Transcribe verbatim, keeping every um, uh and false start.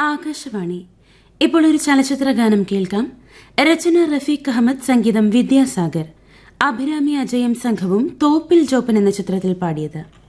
ആകാശവാണി. ഇപ്പോൾ ഒരു ചലച്ചിത്ര ഗാനം കേൾക്കാം. രചന റഫീഖ് അഹമ്മദ്, സംഗീതം വിദ്യാസാഗർ. അഭിരാമി അജയം സംഘവും തോപ്പിൽ ജോപ്പൻ എന്ന ചിത്രത്തിൽ പാടിയത്.